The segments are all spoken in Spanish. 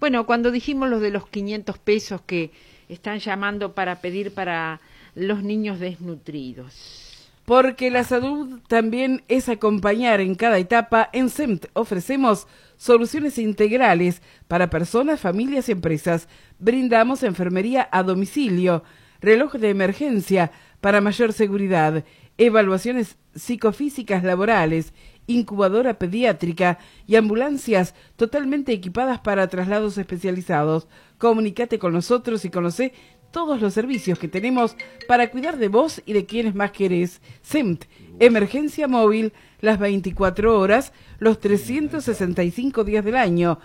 bueno, cuando dijimos lo de los 500 pesos que están llamando para pedir para los niños desnutridos. Porque la salud también es acompañar en cada etapa. En SEMT ofrecemos soluciones integrales para personas, familias y empresas. Brindamos enfermería a domicilio, reloj de emergencia para mayor seguridad, evaluaciones psicofísicas laborales, incubadora pediátrica y ambulancias totalmente equipadas para traslados especializados. Comunícate con nosotros y conocé todos los servicios que tenemos para cuidar de vos y de quienes más querés. SEMT, emergencia móvil, las 24 horas, los 365 días del año.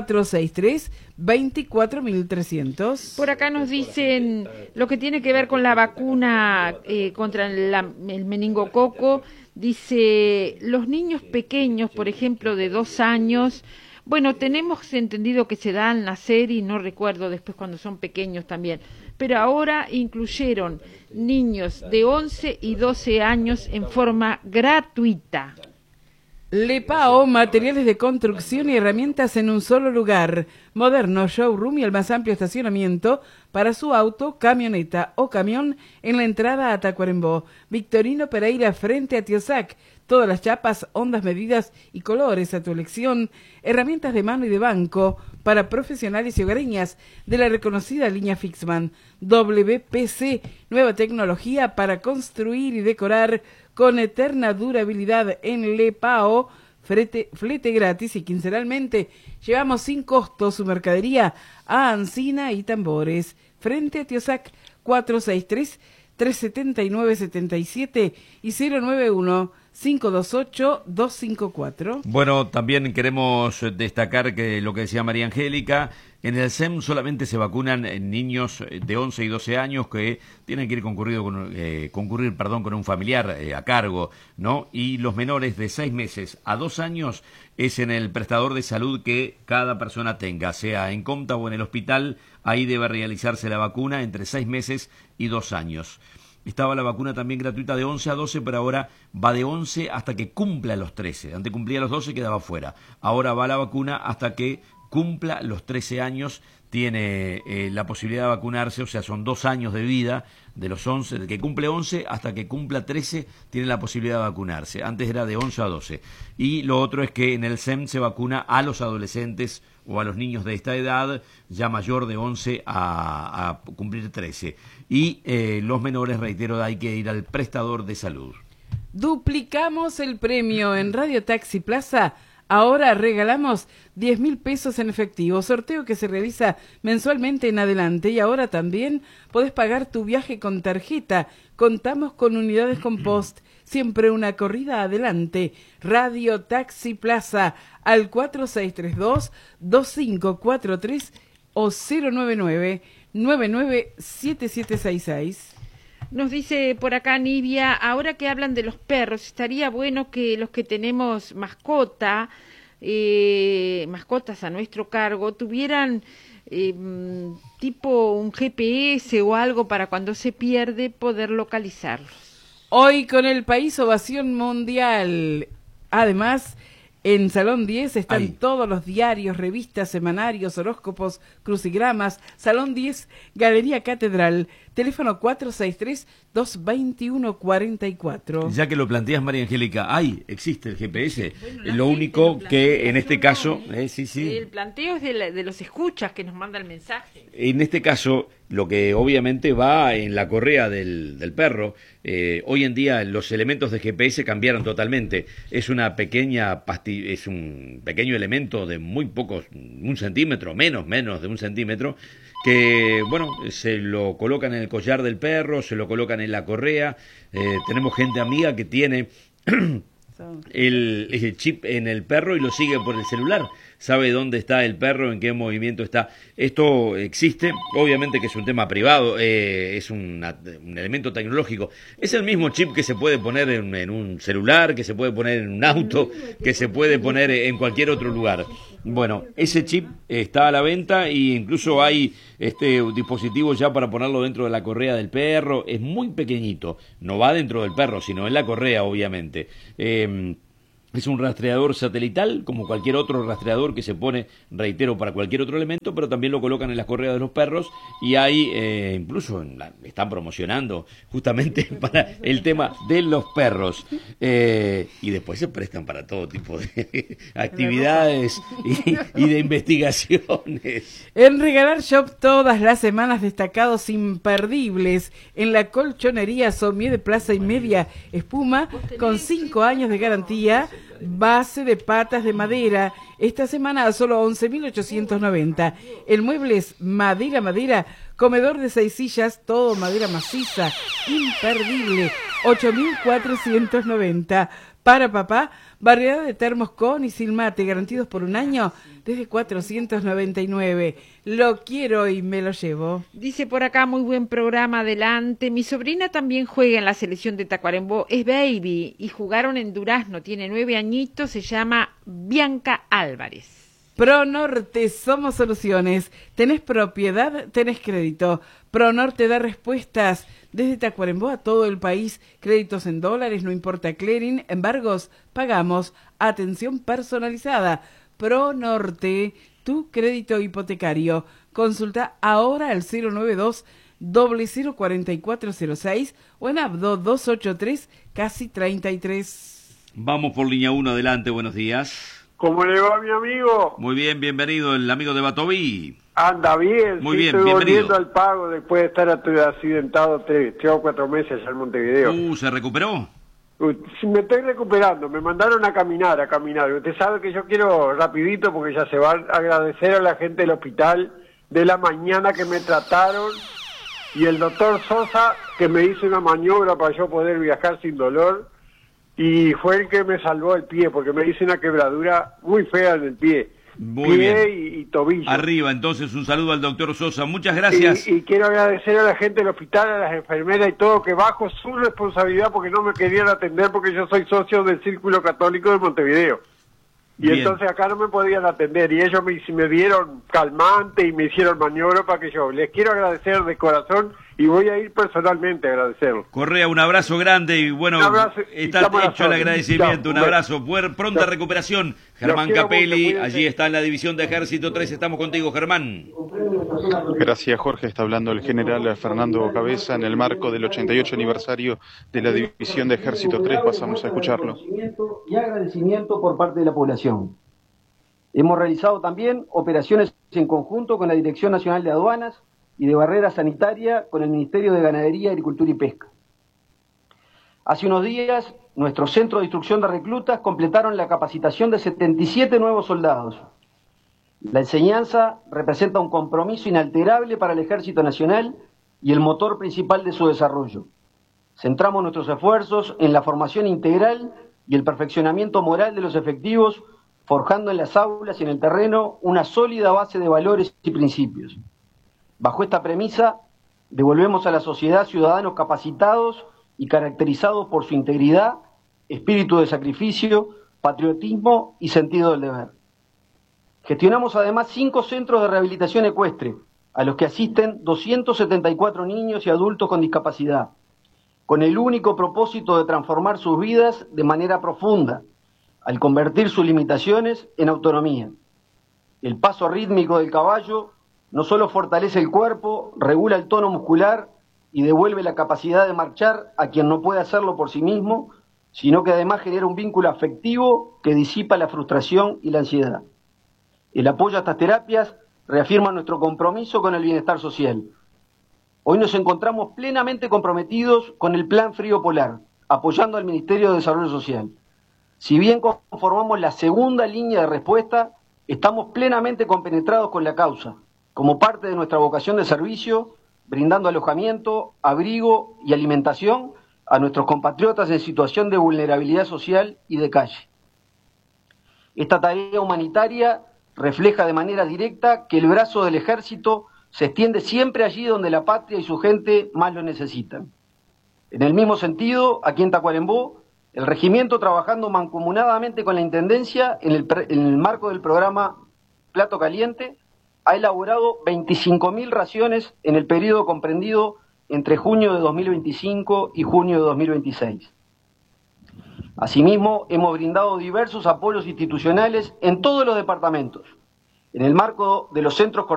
463-24300. Por acá nos dicen lo que tiene que ver con la vacuna contra el meningococo. Dice, los niños pequeños, por ejemplo, de 2 años, bueno, tenemos entendido que se da al nacer y no recuerdo después cuando son pequeños también, pero ahora incluyeron niños de 11 y 12 años en forma gratuita. Lepao, materiales de construcción y herramientas en un solo lugar. Moderno showroom y el más amplio estacionamiento para su auto, camioneta o camión en la entrada a Tacuarembó. Victorino Pereira frente a Tiosac. Todas las chapas, ondas, medidas y colores a tu elección. Herramientas de mano y de banco para profesionales y hogareñas de la reconocida línea Fixman. WPC, nueva tecnología para construir y decorar con eterna durabilidad en Lepao, flete gratis y quincenalmente llevamos sin costo su mercadería a Ancina y Tambores. Frente a Tiosac, 463-379-77 y 091-528-254. Bueno, también queremos destacar que lo que decía María Angélica, en el SEM solamente se vacunan niños de 11 y 12 años que tienen que ir concurrir con un familiar a cargo, ¿no? Y los menores de 6 meses a 2 años es en el prestador de salud que cada persona tenga, sea en Comta o en el hospital, ahí debe realizarse la vacuna entre 6 meses y 2 años. Estaba la vacuna también gratuita de 11 a 12, pero ahora va de 11 hasta que cumpla los 13. Antes cumplía los 12, quedaba fuera. Ahora va la vacuna hasta que cumpla los 13 años, tiene la posibilidad de vacunarse, o sea, son 2 años de vida, de los 11, de que cumple 11 hasta que cumpla 13, tiene la posibilidad de vacunarse. Antes era de 11 a 12. Y lo otro es que en el SEM se vacuna a los adolescentes o a los niños de esta edad, ya mayor de 11 a cumplir 13. Y los menores, reitero, hay que ir al prestador de salud. Duplicamos el premio en Radio Taxi Plaza. Ahora regalamos 10.000 pesos en efectivo, sorteo que se realiza mensualmente en adelante y ahora también podés pagar tu viaje con tarjeta. Contamos con unidades con post, siempre una corrida adelante. Radio Taxi Plaza al 4632-2543 o 099-997766. Nos dice por acá Nivia, ahora que hablan de los perros, estaría bueno que los que tenemos mascotas a nuestro cargo, tuvieran tipo un GPS o algo para cuando se pierde poder localizarlos. Hoy con el país ovación mundial. Además, en Salón 10 están todos los diarios, revistas, semanarios, horóscopos, crucigramas. Salón 10, Galería Catedral, teléfono 463-221-44. Ya que lo planteas, María Angélica, existe el GPS. Bueno, lo único que en este caso... sí. El planteo es de los escuchas que nos mandan el mensaje. En este caso, lo que obviamente va en la correa del perro, hoy en día los elementos de GPS cambiaron totalmente. Es una pequeña es un pequeño elemento de muy pocos, 1 centímetro, menos de 1 centímetro, que, bueno, se lo colocan en el collar del perro, se lo colocan en la correa. Tenemos gente amiga que tiene el chip en el perro y lo sigue por el celular. Sabe dónde está el perro, en qué movimiento está. Esto existe, obviamente que es un tema privado, es un elemento tecnológico. Es el mismo chip que se puede poner en un celular, que se puede poner en un auto, que se puede poner en cualquier otro lugar. Bueno, ese chip está a la venta e incluso hay este dispositivo ya para ponerlo dentro de la correa del perro. Es muy pequeñito, no va dentro del perro, sino en la correa, obviamente. Es un rastreador satelital, como cualquier otro rastreador que se pone, reitero, para cualquier otro elemento, pero también lo colocan en las correas de los perros y hay, incluso están promocionando justamente para el tema de los perros. Y después se prestan para todo tipo de actividades y de investigaciones. En Regalar Shop todas las semanas destacados imperdibles en la colchonería Sommier de Plaza y Media, espuma con 5 años de garantía, base de patas de madera. Esta semana a solo 11.890. El mueble es madera, comedor de 6 sillas, todo madera maciza, imperdible, 8.490. Para papá, variedad de termos con y sin mate, garantidos por un año, desde 499. Lo quiero y me lo llevo. Dice por acá, muy buen programa, adelante. Mi sobrina también juega en la selección de Tacuarembó, es baby, y jugaron en Durazno, tiene 9 añitos, se llama Bianca Álvarez. Pronorte, somos soluciones. Tenés propiedad, tenés crédito. Pronorte da respuestas desde Tacuarembó a todo el país. Créditos en dólares, no importa clearing, embargos, pagamos. Atención personalizada. Pronorte, tu crédito hipotecario. Consulta ahora al 092-004406 o en Abdo 283, casi 33. Vamos por línea 1, adelante, buenos días. ¿Cómo le va, mi amigo? Muy bien, bienvenido, el amigo de Batoví. Anda bien. Muy sí, bien, estoy bienvenido. volviendo al pago después de estar accidentado 3 o 4 meses allá en Montevideo. ¿Se recuperó? Sí, me estoy recuperando, me mandaron a caminar. Usted sabe que yo quiero rapidito porque ya se va a agradecer a la gente del hospital de la mañana que me trataron y el doctor Sosa que me hizo una maniobra para yo poder viajar sin dolor. Y fue el que me salvó el pie, porque me hice una quebradura muy fea en el pie. Muy pie bien. Y tobillo. Arriba, entonces, un saludo al doctor Sosa. Muchas gracias. Y quiero agradecer a la gente del hospital, a las enfermeras y todo, que bajo su responsabilidad porque no me querían atender porque yo soy socio del Círculo Católico de Montevideo. Y Bien. entonces acá no me podían atender y ellos me dieron calmante y me hicieron maniobra para que yo les quiero agradecer de corazón y voy a ir personalmente a agradecerlo. Correa, un abrazo grande y bueno, Abrazo, está hecho el agradecimiento. Un abrazo, pronta recuperación. Germán Capelli, allí está en la división de Ejército 3. Estamos contigo, Germán. Gracias, Jorge. Está hablando el general Fernando Cabeza en el marco del 88 aniversario de la división de Ejército 3. Pasamos a escucharlo. Y agradecimiento por parte de la población. Hemos realizado también operaciones en conjunto con la Dirección Nacional de Aduanas y de Barrera Sanitaria con el Ministerio de Ganadería, Agricultura y Pesca. Hace unos días, nuestros centros de instrucción de reclutas completaron la capacitación de 77 nuevos soldados. La enseñanza representa un compromiso inalterable para el Ejército Nacional y el motor principal de su desarrollo. Centramos nuestros esfuerzos en la formación integral y el perfeccionamiento moral de los efectivos, forjando en las aulas y en el terreno una sólida base de valores y principios. Bajo esta premisa, devolvemos a la sociedad ciudadanos capacitados y caracterizados por su integridad, espíritu de sacrificio, patriotismo y sentido del deber. Gestionamos además 5 centros de rehabilitación ecuestre, a los que asisten 274 niños y adultos con discapacidad, con el único propósito de transformar sus vidas de manera profunda, al convertir sus limitaciones en autonomía. El paso rítmico del caballo no solo fortalece el cuerpo, regula el tono muscular y devuelve la capacidad de marchar a quien no puede hacerlo por sí mismo, sino que además genera un vínculo afectivo que disipa la frustración y la ansiedad. El apoyo a estas terapias reafirma nuestro compromiso con el bienestar social. Hoy nos encontramos plenamente comprometidos con el Plan Frío Polar, apoyando al Ministerio de Desarrollo Social. Si bien conformamos la segunda línea de respuesta, estamos plenamente compenetrados con la causa, como parte de nuestra vocación de servicio, brindando alojamiento, abrigo y alimentación a nuestros compatriotas en situación de vulnerabilidad social y de calle. Esta tarea humanitaria refleja de manera directa que el brazo del Ejército se extiende siempre allí donde la patria y su gente más lo necesitan. En el mismo sentido, aquí en Tacuarembó, el regimiento, trabajando mancomunadamente con la Intendencia en el marco del programa Plato Caliente, ha elaborado 25.000 raciones en el periodo comprendido entre junio de 2025 y junio de 2026. Asimismo, hemos brindado diversos apoyos institucionales en todos los departamentos, en el marco de los centros